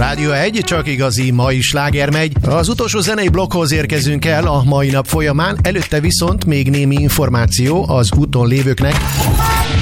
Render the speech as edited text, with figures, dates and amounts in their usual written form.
Rádió 1, csak igazi mai sláger megy. Az utolsó zenei blokkhoz érkezünk el a mai nap folyamán, előtte viszont még némi információ az úton lévőknek.